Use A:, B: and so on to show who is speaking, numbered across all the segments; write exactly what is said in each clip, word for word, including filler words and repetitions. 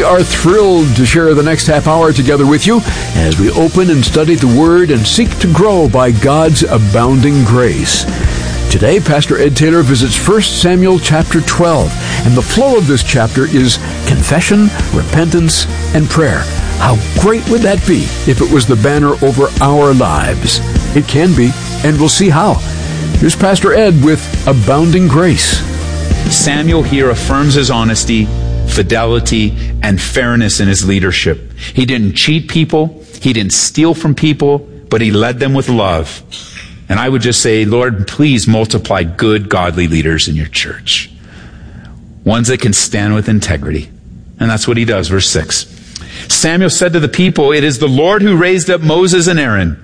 A: We are thrilled to share the next half hour together with you as we open and study the Word and seek to grow by God's abounding grace. Today, Pastor Ed Taylor visits First Samuel chapter twelve, and the flow of this chapter is confession, repentance, and prayer. How great would that be if it was the banner over our lives? It can be, and we'll see how. Here's Pastor Ed with Abounding Grace.
B: Samuel here affirms his honesty, fidelity, and fairness in his leadership. He didn't cheat people, he didn't steal from people, but he led them with love. And I would just say, Lord, please multiply good, godly leaders in your church. Ones that can stand with integrity. And that's what he does, verse six. Samuel said to the people, "It is the Lord who raised up Moses and Aaron,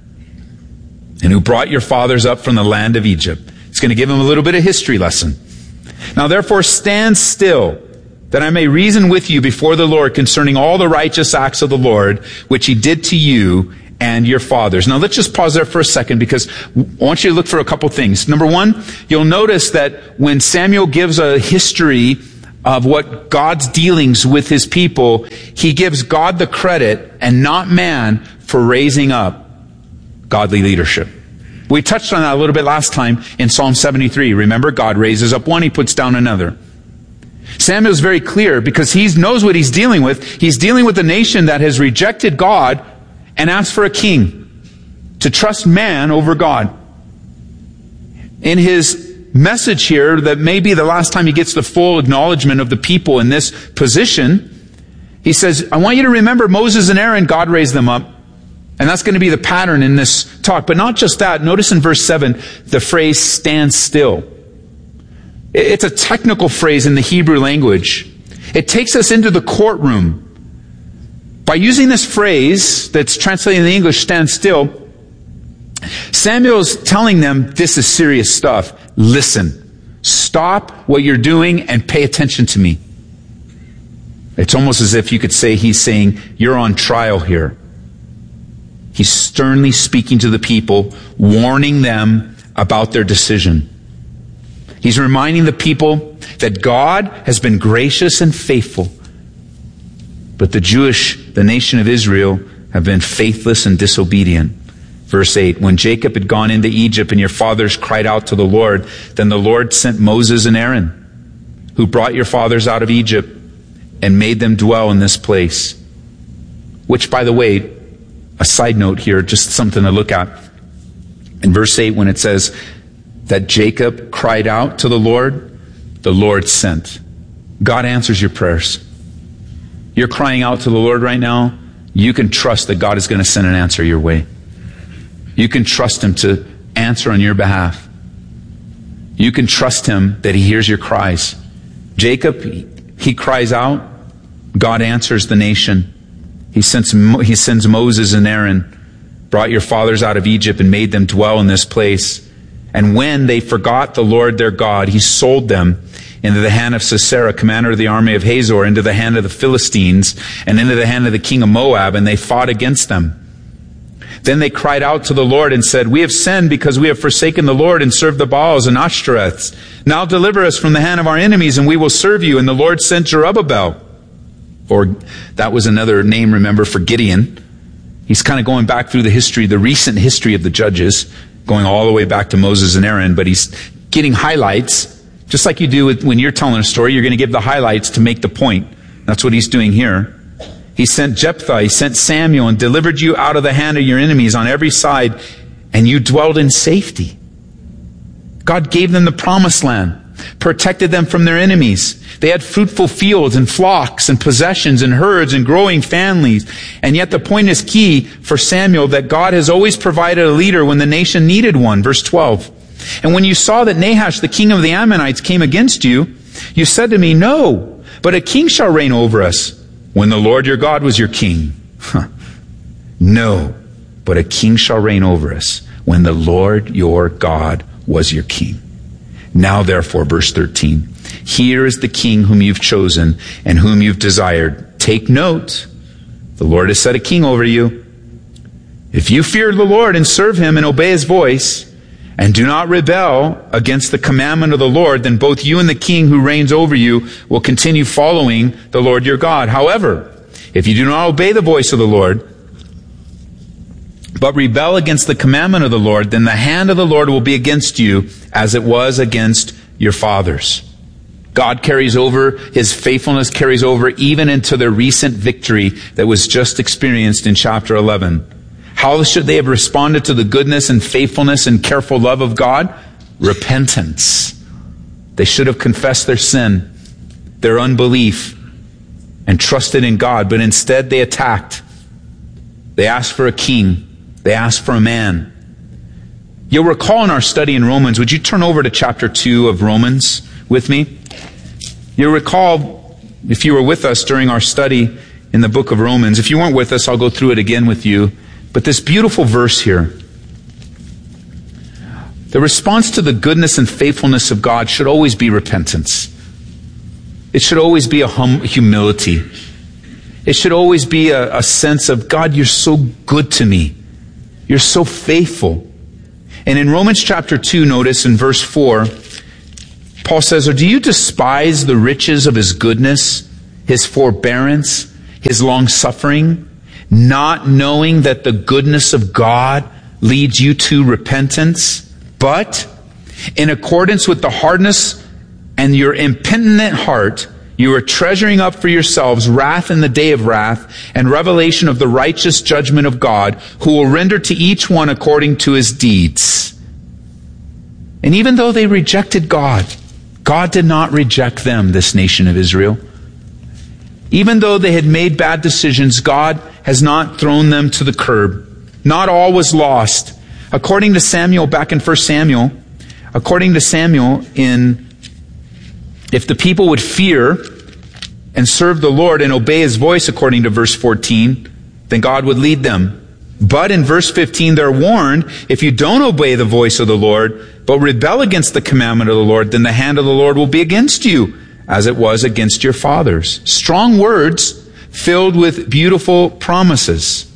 B: and who brought your fathers up from the land of Egypt." It's going to give him a little bit of history lesson. "Now therefore stand still, that I may reason with you before the Lord concerning all the righteous acts of the Lord, which he did to you and your fathers." Now let's just pause there for a second, because I want you to look for a couple things. Number one, you'll notice that when Samuel gives a history of what God's dealings with his people, he gives God the credit and not man for raising up godly leadership. We touched on that a little bit last time in Psalm seventy-three. Remember, God raises up one, he puts down another. Samuel's very clear because he knows what he's dealing with. He's dealing with a nation that has rejected God and asked for a king to trust man over God. In his message here, that may be the last time he gets the full acknowledgement of the people in this position, he says, I want you to remember Moses and Aaron, God raised them up. And that's going to be the pattern in this talk. But not just that. Notice in verse seven, the phrase stand still. It's a technical phrase in the Hebrew language. It takes us into the courtroom. By using this phrase that's translated in the English, stand still, Samuel's telling them this is serious stuff. Listen, stop what you're doing and pay attention to me. It's almost as if you could say he's saying, you're on trial here. He's sternly speaking to the people, warning them about their decision. He's reminding the people that God has been gracious and faithful, but the Jewish, the nation of Israel, have been faithless and disobedient. Verse eight, when Jacob had gone into Egypt and your fathers cried out to the Lord, then the Lord sent Moses and Aaron, who brought your fathers out of Egypt and made them dwell in this place. Which, by the way, a side note here, just something to look at. In verse eight, when it says that Jacob cried out to the Lord, the Lord sent. God answers your prayers. You're crying out to the Lord right now, you can trust that God is going to send an answer your way. You can trust him to answer on your behalf. You can trust him that he hears your cries. Jacob, he, he cries out, God answers the nation. He sends, he sends Moses and Aaron, brought your fathers out of Egypt and made them dwell in this place. And when they forgot the Lord their God, he sold them into the hand of Sisera, commander of the army of Hazor, into the hand of the Philistines, and into the hand of the king of Moab, and they fought against them. Then they cried out to the Lord and said, we have sinned because we have forsaken the Lord and served the Baals and Ashtoreths. Now deliver us from the hand of our enemies, and we will serve you. And the Lord sent Jerubbaal. Or that was another name, remember, for Gideon. He's kind of going back through the history, the recent history of the judges, going all the way back to Moses and Aaron, but he's getting highlights. Just like you do with, when you're telling a story, you're going to give the highlights to make the point. That's what he's doing here. He sent Jephthah, he sent Samuel, and delivered you out of the hand of your enemies on every side, and you dwelled in safety. God gave them the promised land, protected them from their enemies. They had fruitful fields and flocks and possessions and herds and growing families. And yet the point is key for Samuel, that God has always provided a leader when the nation needed one. Verse twelve. And when you saw that Nahash, the king of the Ammonites, came against you, you said to me, no, but a king shall reign over us, when the Lord your God was your king. Huh. No, but a king shall reign over us, when the Lord your God was your king. Now therefore, verse thirteen, here is the king whom you've chosen and whom you've desired. Take note, the Lord has set a king over you. If you fear the Lord and serve him and obey his voice, and do not rebel against the commandment of the Lord, then both you and the king who reigns over you will continue following the Lord your God. However, if you do not obey the voice of the Lord, but rebel against the commandment of the Lord, then the hand of the Lord will be against you as it was against your fathers. God carries over, His faithfulness carries over even into the recent victory that was just experienced in chapter eleven. How should they have responded to the goodness and faithfulness and careful love of God? Repentance. They should have confessed their sin, their unbelief, and trusted in God, but instead they attacked. They asked for a king. They asked for a man. You'll recall in our study in Romans, would you turn over to chapter two of Romans with me? You'll recall, if you were with us during our study in the book of Romans, if you weren't with us, I'll go through it again with you. But this beautiful verse here, the response to the goodness and faithfulness of God should always be repentance. It should always be a hum- humility. It should always be a, a sense of, God, you're so good to me. You're so faithful. And in Romans chapter two, notice in verse four, Paul says, or do you despise the riches of His goodness, His forbearance, His long-suffering, not knowing that the goodness of God leads you to repentance? But in accordance with the hardness and your impenitent heart, you are treasuring up for yourselves wrath in the day of wrath and revelation of the righteous judgment of God, who will render to each one according to his deeds. And even though they rejected God, God did not reject them, this nation of Israel. Even though they had made bad decisions, God has not thrown them to the curb. Not all was lost. According to Samuel, back in First Samuel, according to Samuel, in if the people would fear and serve the Lord and obey His voice, according to verse fourteen, then God would lead them. But in verse fifteen, they're warned, if you don't obey the voice of the Lord, but rebel against the commandment of the Lord, then the hand of the Lord will be against you, as it was against your fathers. Strong words filled with beautiful promises.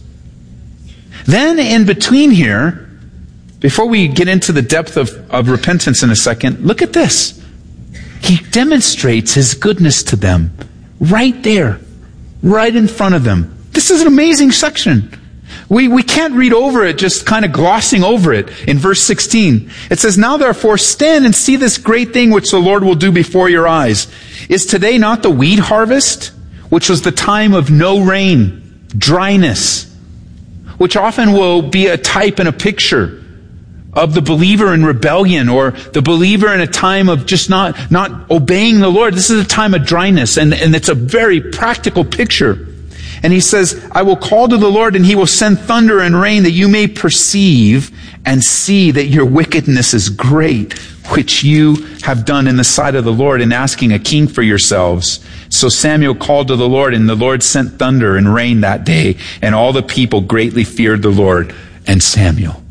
B: Then in between here, before we get into the depth of, of repentance in a second, look at this. He demonstrates His goodness to them right there, right in front of them. This is an amazing section. We, we can't read over it, just kind of glossing over it. In verse sixteen, it says, now therefore stand and see this great thing which the Lord will do before your eyes. Is today not the wheat harvest, which was the time of no rain, dryness, which often will be a type and a picture of the believer in rebellion, or the believer in a time of just not, not obeying the Lord. This is a time of dryness, and, and it's a very practical picture. And he says, I will call to the Lord, and He will send thunder and rain, that you may perceive and see that your wickedness is great, which you have done in the sight of the Lord in asking a king for yourselves. So Samuel called to the Lord, and the Lord sent thunder and rain that day, and all the people greatly feared the Lord and Samuel.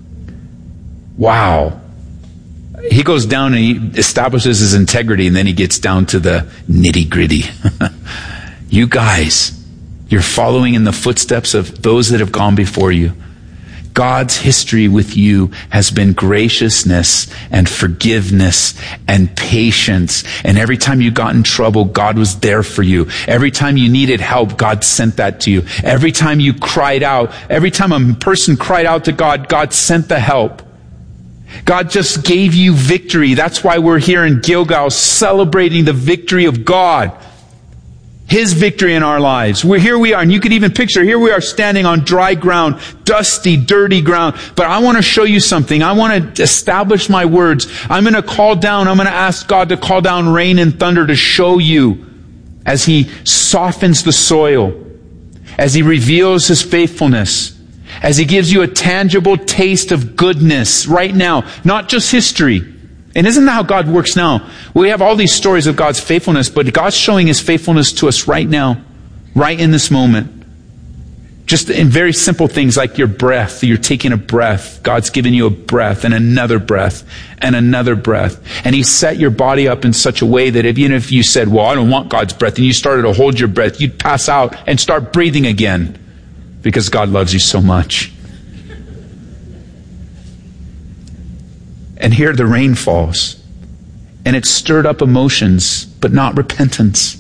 B: Wow. He goes down and he establishes his integrity, and then he gets down to the nitty-gritty. You guys, you're following in the footsteps of those that have gone before you. God's history with you has been graciousness and forgiveness and patience. And every time you got in trouble, God was there for you. Every time you needed help, God sent that to you. Every time you cried out, every time a person cried out to God, God sent the help. God just gave you victory. That's why we're here in Gilgal celebrating the victory of God. His victory in our lives. We're here we are, and you could even picture, here we are standing on dry ground, dusty, dirty ground. But I want to show you something. I want to establish my words. I'm going to call down, I'm going to ask God to call down rain and thunder to show you as He softens the soil, as He reveals His faithfulness, as He gives you a tangible taste of goodness right now, not just history. And isn't that how God works now? We have all these stories of God's faithfulness, but God's showing His faithfulness to us right now, right in this moment. Just in very simple things like your breath. You're taking a breath. God's given you a breath and another breath and another breath. And He set your body up in such a way that even if you said, well, I don't want God's breath, and you started to hold your breath, you'd pass out and start breathing again because God loves you so much. And here the rain falls. And it stirred up emotions, but not repentance.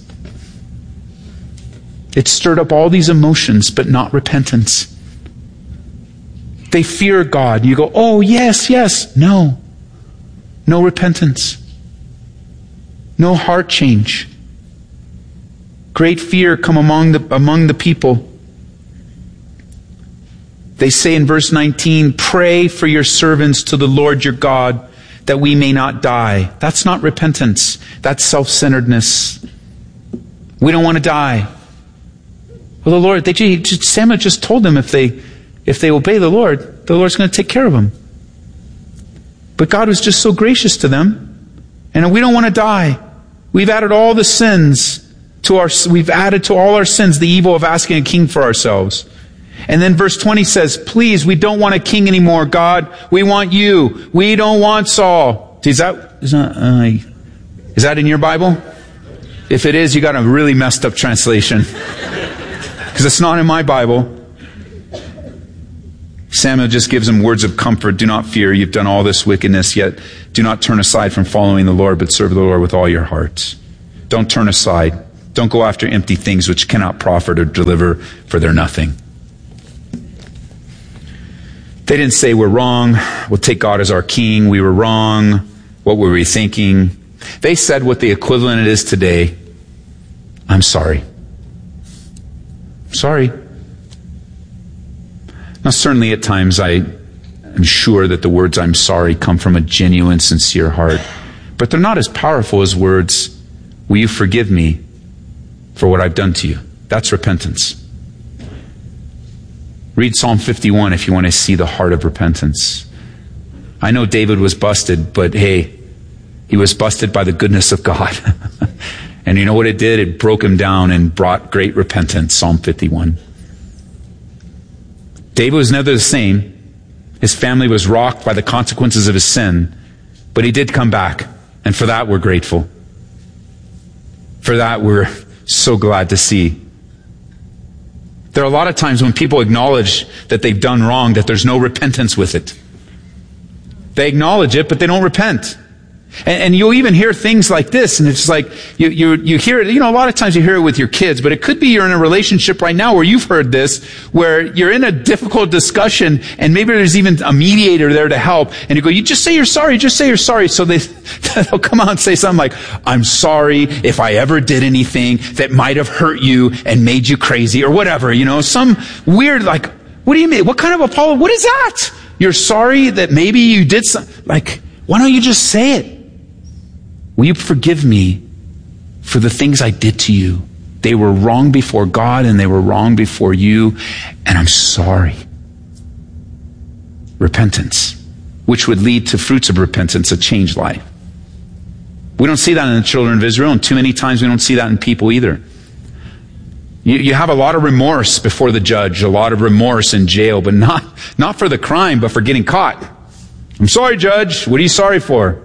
B: It stirred up all these emotions, but not repentance. They fear God. You go, oh, yes, yes. No. No repentance. No heart change. Great fear come among the, among the people. They say in verse nineteen, pray for your servants to the Lord your God, that we may not die. That's not repentance. That's self-centeredness. We don't want to die. Well, the Lord, they, Samuel just told them if they, if they obey the Lord, the Lord's going to take care of them. But God was just so gracious to them. And we don't want to die. We've added all the sins to our, we've added to all our sins the evil of asking a king for ourselves. And then verse twenty says, please, we don't want a king anymore, God. We want you. We don't want Saul. Is that, is that, uh, is that in your Bible? If it is, you got a really messed up translation. Because it's not in my Bible. Samuel just gives them words of comfort. Do not fear. You've done all this wickedness, yet do not turn aside from following the Lord, but serve the Lord with all your heart. Don't turn aside. Don't go after empty things which cannot profit or deliver, for they're nothing. They didn't say we're wrong. We'll take God as our king. We were wrong. What were we thinking? They said what the equivalent is today. I'm sorry. Sorry. Now, certainly at times I am sure that the words I'm sorry come from a genuine, sincere heart. But they're not as powerful as words, will you forgive me for what I've done to you? That's repentance. Read Psalm fifty-one if you want to see the heart of repentance. I know David was busted, but hey, he was busted by the goodness of God. And you know what it did? It broke him down and brought great repentance, Psalm fifty-one. David was never the same. His family was rocked by the consequences of his sin, but he did come back. And for that, we're grateful. For that, we're so glad to see. There are a lot of times when people acknowledge that they've done wrong, that there's no repentance with it. They acknowledge it, but they don't repent. And, and you'll even hear things like this, and it's like, you, you, you hear it, you know, a lot of times you hear it with your kids, but it could be you're in a relationship right now where you've heard this, where you're in a difficult discussion, and maybe there's even a mediator there to help, and you go, you just say you're sorry, just say you're sorry. So they, they'll come out and say something like, I'm sorry if I ever did anything that might have hurt you and made you crazy, or whatever, you know, some weird, like, what do you mean? What kind of apology? What is that? You're sorry that maybe you did something, like, why don't you just say it? Will you forgive me for the things I did to you? They were wrong before God and they were wrong before you, and I'm sorry. Repentance, which would lead to fruits of repentance, a changed life. We don't see that in the children of Israel, and too many times we don't see that in people either. You, you have a lot of remorse before the judge, a lot of remorse in jail, but not, not for the crime, but for getting caught. I'm sorry, Judge. What are you sorry for?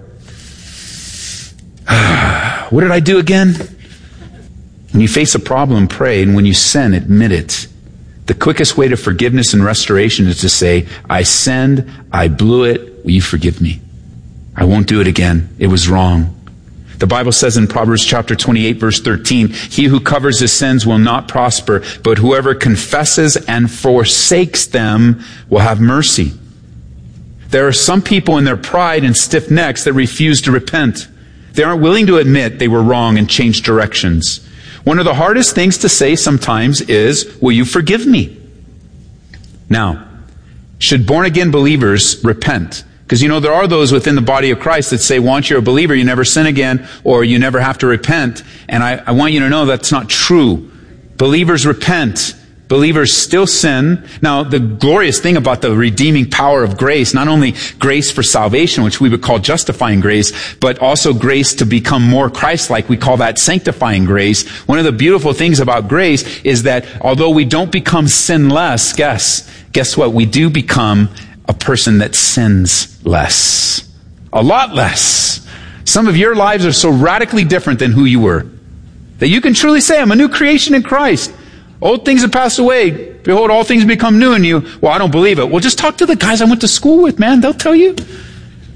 B: What did I do again? When you face a problem, pray, and when you sin, admit it. The quickest way to forgiveness and restoration is to say, I sinned, I blew it, will you forgive me? I won't do it again. It was wrong. The Bible says in Proverbs chapter twenty-eight, verse thirteen, he who covers his sins will not prosper, but whoever confesses and forsakes them will have mercy. There are some people in their pride and stiff necks that refuse to repent. They aren't willing to admit they were wrong and change directions. One of the hardest things to say sometimes is, will you forgive me? Now, should born-again believers repent? Because, you know, there are those within the body of Christ that say, once you're a believer, you never sin again, or you never have to repent. And I, I want you to know that's not true. Believers repent. Believers still sin. Now, the glorious thing about the redeeming power of grace, not only grace for salvation, which we would call justifying grace, but also grace to become more Christ-like. We call that sanctifying grace. One of the beautiful things about grace is that although we don't become sinless, guess, guess what? We do become a person that sins less. A lot less. Some of your lives are so radically different than who you were that you can truly say, I'm a new creation in Christ. Old things have passed away. Behold, all things become new in you. Well, I don't believe it. Well, just talk to the guys I went to school with, man. They'll tell you.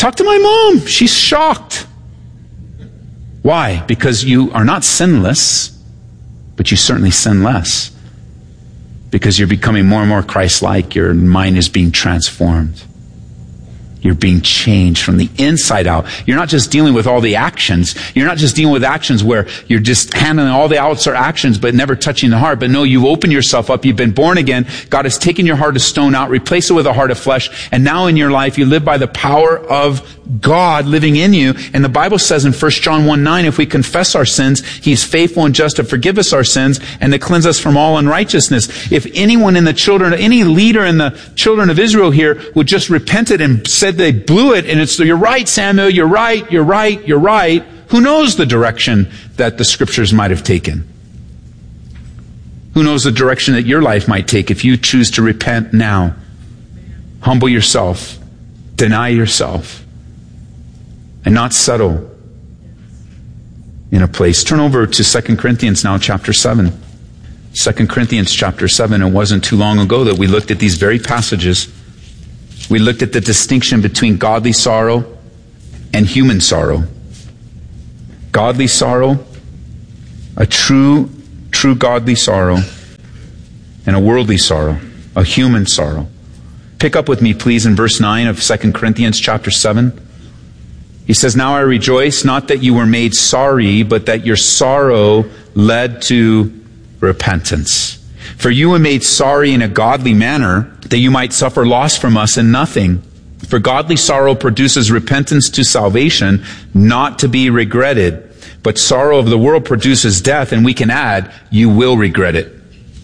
B: Talk to my mom. She's shocked. Why? Because you are not sinless, but you certainly sin less. Because you're becoming more and more Christ-like. Your mind is being transformed. You're being changed from the inside out. You're not just dealing with all the actions. You're not just dealing with actions where you're just handling all the outside actions but never touching the heart. But no, you've opened yourself up. You've been born again. God has taken your heart of stone out, replaced it with a heart of flesh. And now in your life, you live by the power of God living in you. And the Bible says in First John one nine, if we confess our sins, He's faithful and just to forgive us our sins and to cleanse us from all unrighteousness. If anyone in the children, any leader in the children of Israel here would just repented and said they blew it, and it's, you're right, Samuel, you're right, you're right, you're right, who knows the direction that the scriptures might have taken? Who knows the direction that your life might take if you choose to repent now? Humble yourself, deny yourself, and not settle in a place. Turn over to Second Corinthians now, chapter seven. Second Corinthians chapter seven. It wasn't too long ago that we looked at these very passages. We looked at the distinction between godly sorrow and human sorrow. Godly sorrow, a true, true godly sorrow, and a worldly sorrow, a human sorrow. Pick up with me, please, in verse nine of Second Corinthians chapter seven. He says, now I rejoice, not that you were made sorry, but that your sorrow led to repentance. For you were made sorry in a godly manner, that you might suffer loss from us in nothing. For godly sorrow produces repentance to salvation, not to be regretted. But sorrow of the world produces death, and we can add, you will regret it.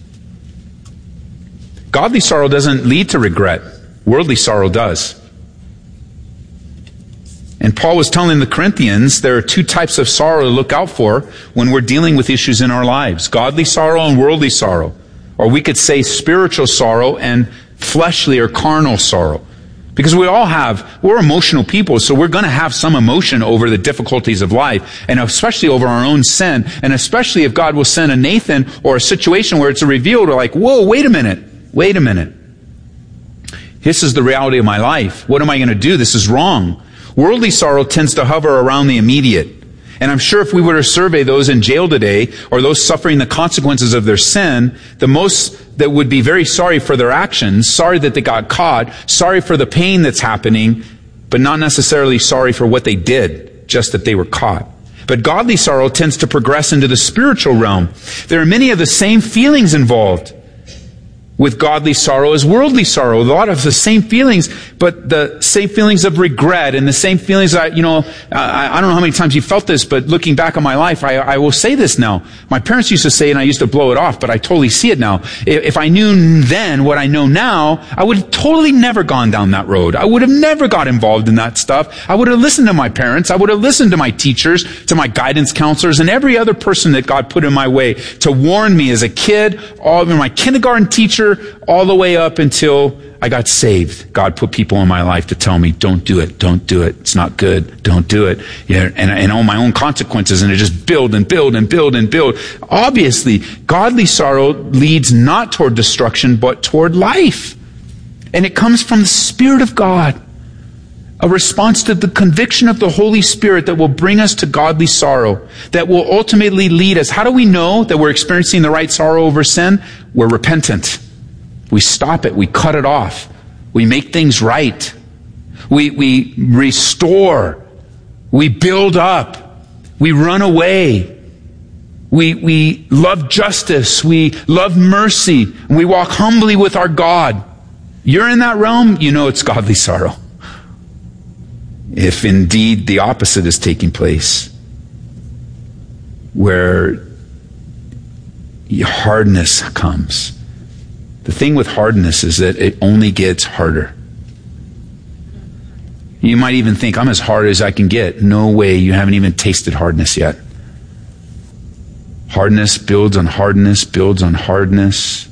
B: Godly sorrow doesn't lead to regret. Worldly sorrow does. And Paul was telling the Corinthians there are two types of sorrow to look out for when we're dealing with issues in our lives. Godly sorrow and worldly sorrow. Or we could say spiritual sorrow and fleshly or carnal sorrow. Because we all have, we're emotional people, so we're going to have some emotion over the difficulties of life, and especially over our own sin, and especially if God will send a Nathan or a situation where it's revealed, we're like, whoa, wait a minute, wait a minute. This is the reality of my life. What am I going to do? This is wrong. Worldly sorrow tends to hover around the immediate. And I'm sure if we were to survey those in jail today, or those suffering the consequences of their sin, the most that would be very sorry for their actions, sorry that they got caught, sorry for the pain that's happening, but not necessarily sorry for what they did, just that they were caught. But godly sorrow tends to progress into the spiritual realm. There are many of the same feelings involved with godly sorrow as worldly sorrow. A lot of the same feelings, but the same feelings of regret and the same feelings that, you know, I, I don't know how many times you felt this, but looking back on my life, I, I will say this now. My parents used to say, and I used to blow it off, but I totally see it now. If, if I knew then what I know now, I would have totally never gone down that road. I would have never got involved in that stuff. I would have listened to my parents. I would have listened to my teachers, to my guidance counselors, and every other person that God put in my way to warn me as a kid, all my kindergarten teacher, all the way up until I got saved. God put people in my life to tell me, don't do it, don't do it, it's not good, don't do it. Yeah, and, and all my own consequences, and it just build and build and build and build. Obviously, godly sorrow leads not toward destruction, but toward life. And it comes from the Spirit of God. A response to the conviction of the Holy Spirit that will bring us to godly sorrow, that will ultimately lead us. How do we know that we're experiencing the right sorrow over sin? We're repentant. We stop it. We cut it off. We make things right. We, we restore. We build up. We run away. We, we love justice. We love mercy. And we walk humbly with our God. You're in that realm, you know it's godly sorrow. If indeed the opposite is taking place, where hardness comes. The thing with hardness is that it only gets harder. You might even think, I'm as hard as I can get. No way, you haven't even tasted hardness yet. Hardness builds on hardness, builds on hardness.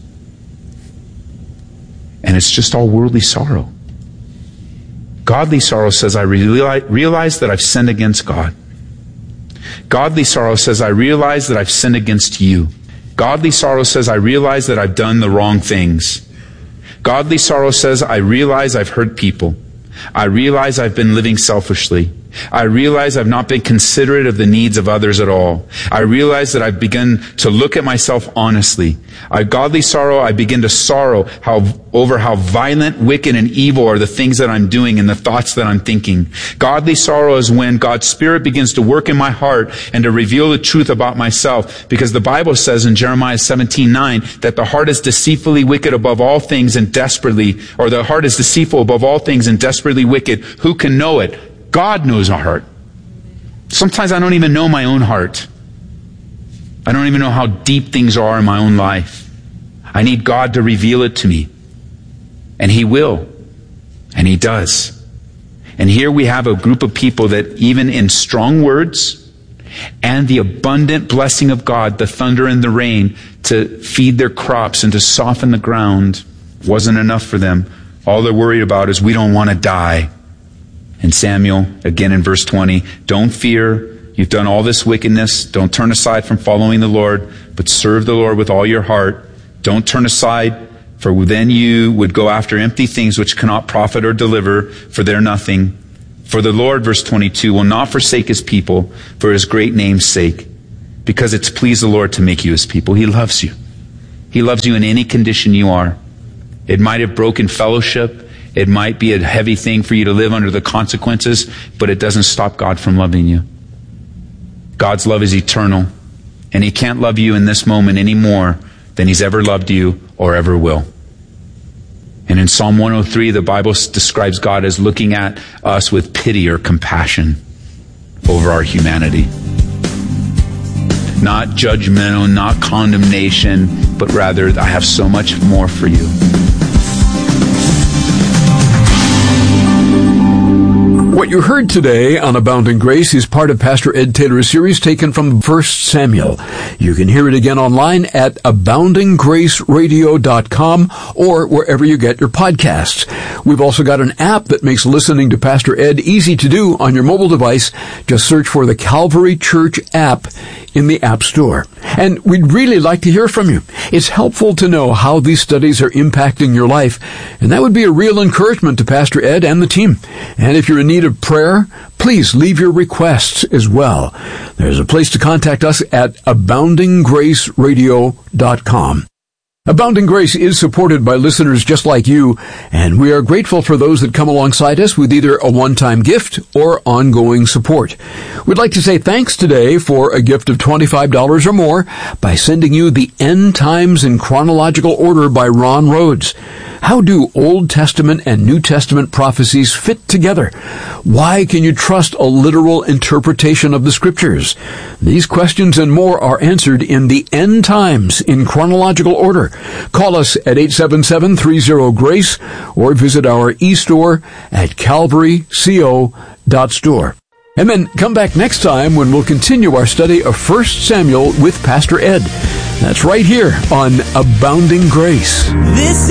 B: And it's just all worldly sorrow. Godly sorrow says, I realize that I've sinned against God. Godly sorrow says, I realize that I've sinned against you. Godly sorrow says, I realize that I've done the wrong things. Godly sorrow says, I realize I've hurt people. I realize I've been living selfishly. I realize I've not been considerate of the needs of others at all. I realize that I've begun to look at myself honestly. I godly sorrow, I begin to sorrow how, over how violent, wicked, and evil are the things that I'm doing and the thoughts that I'm thinking. Godly sorrow is when God's Spirit begins to work in my heart and to reveal the truth about myself. Because the Bible says in Jeremiah seventeen nine that the heart is deceitfully wicked above all things and desperately, or the heart is deceitful above all things and desperately wicked. Who can know it? God knows our heart. Sometimes I don't even know my own heart. I don't even know how deep things are in my own life. I need God to reveal it to me. And He will. And He does. And here we have a group of people that even in strong words and the abundant blessing of God, the thunder and the rain, to feed their crops and to soften the ground, wasn't enough for them. All they're worried about is, we don't want to die. And Samuel, again in verse twenty, don't fear. You've done all this wickedness. Don't turn aside from following the Lord, but serve the Lord with all your heart. Don't turn aside, for then you would go after empty things which cannot profit or deliver, for they're nothing. For the Lord, verse twenty-two, will not forsake His people for His great name's sake, because it's pleased the Lord to make you His people. He loves you. He loves you in any condition you are. It might have broken fellowship. It might be a heavy thing for you to live under the consequences, but it doesn't stop God from loving you. God's love is eternal, and He can't love you in this moment any more than He's ever loved you or ever will. And in Psalm one oh three, the Bible describes God as looking at us with pity or compassion over our humanity. Not judgmental, not condemnation, but rather, I have so much more for you.
A: What you heard today on Abounding Grace is part of Pastor Ed Taylor's series taken from First Samuel. You can hear it again online at abounding grace radio dot com or wherever you get your podcasts. We've also got an app that makes listening to Pastor Ed easy to do on your mobile device. Just search for the Calvary Church app in the App Store. And we'd really like to hear from you. It's helpful to know how these studies are impacting your life, and that would be a real encouragement to Pastor Ed and the team. And if you're in need of prayer, please leave your requests as well. There's a place to contact us at abounding grace radio dot com. Abounding Grace is supported by listeners just like you, and we are grateful for those that come alongside us with either a one-time gift or ongoing support. We'd like to say thanks today for a gift of twenty-five dollars or more by sending you The End Times in Chronological Order by Ron Rhodes. How do Old Testament and New Testament prophecies fit together? Why can you trust a literal interpretation of the Scriptures? These questions and more are answered in The End Times in Chronological Order. Call us at eight seven seven, three zero, GRACE or visit our e-store at calvary co dot store. And then come back next time when we'll continue our study of First Samuel with Pastor Ed. That's right here on Abounding Grace. This